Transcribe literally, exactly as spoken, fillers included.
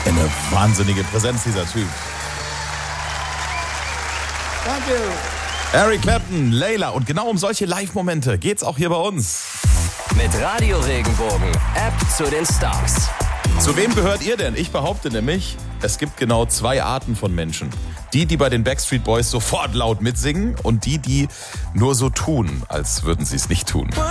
Eine wahnsinnige Präsenz, dieser Typ. Thank you. Eric Clapton, Layla. Und genau um solche Live-Momente geht's auch hier bei uns. Mit Radio Regenbogen, App zu den Stars. Zu wem gehört ihr denn? Ich behaupte nämlich, es gibt genau zwei Arten von Menschen. Die, die bei den Backstreet Boys sofort laut mitsingen und die, die nur so tun, als würden sie es nicht tun.